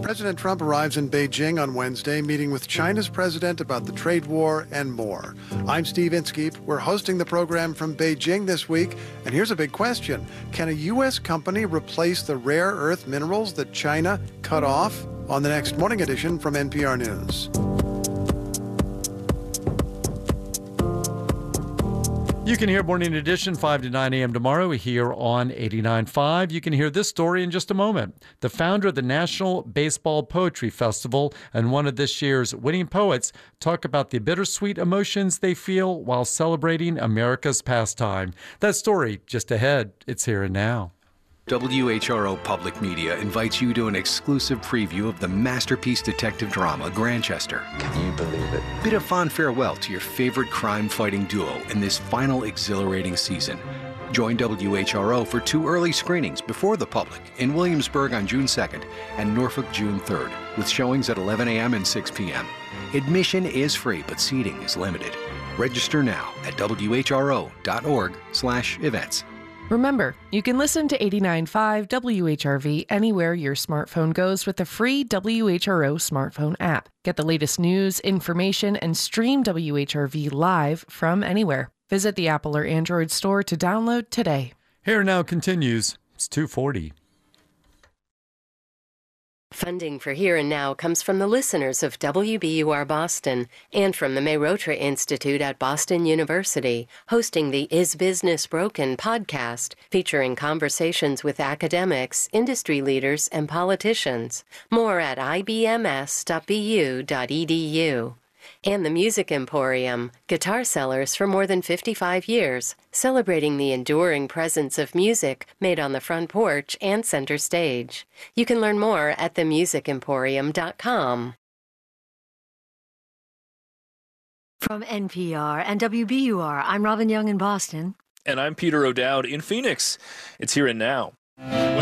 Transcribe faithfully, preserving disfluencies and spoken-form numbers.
President Trump arrives in Beijing on Wednesday, meeting with China's president about the trade war and more. I'm Steve Inskeep. We're hosting the program from Beijing this week, and here's a big question. Can a U S company replace the rare earth minerals that China cut off? On the next Morning Edition from N P R News. You can hear Morning Edition five to nine a.m. tomorrow here on eighty-nine point five. You can hear this story in just a moment. The founder of the National Baseball Poetry Festival and one of this year's winning poets talk about the bittersweet emotions they feel while celebrating America's pastime. That story just ahead. It's here and now. W H R O Public Media invites you to an exclusive preview of the masterpiece detective drama, Grantchester. Can you believe it? Bid a fond farewell to your favorite crime-fighting duo in this final exhilarating season. Join W H R O for two early screenings before the public in Williamsburg on June second and Norfolk June third, with showings at eleven a.m. and six p.m. Admission is free, but seating is limited. Register now at W H R O dot org slash events. Remember, you can listen to eighty-nine point five W H R V anywhere your smartphone goes with the free W H R O smartphone app. Get the latest news, information, and stream W H R V live from anywhere. Visit the Apple or Android store to download today. Here Now continues. It's two forty. Funding for Here and Now comes from the listeners of W B U R Boston and from the Mehrotra Institute at Boston University, hosting the Is Business Broken podcast, featuring conversations with academics, industry leaders, and politicians. More at I B M S dot B U dot E D U. And the Music Emporium, guitar sellers for more than fifty-five years, celebrating the enduring presence of music made on the front porch and center stage. You can learn more at the music emporium dot com. From N P R and W B U R, I'm Robin Young in Boston. And I'm Peter O'Dowd in Phoenix. It's Here and Now.